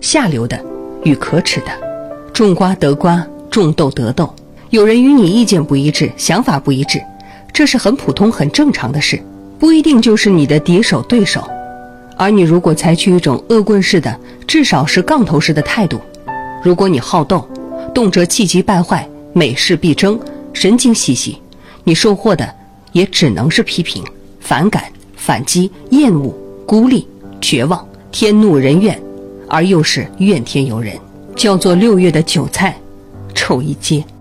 下流的与可耻的，种瓜得瓜，种豆得豆。有人与你意见不一致，想法不一致，这是很普通很正常的事，不一定就是你的敌手对手。而你如果采取一种恶棍式的，至少是杠头式的态度，如果你好斗，动辄气急败坏，每事必争，神经兮兮，你收获的也只能是批评、反感、反击、厌恶、孤立、绝望、天怒人怨，而又是怨天尤人，叫做6月的韭菜，臭一街。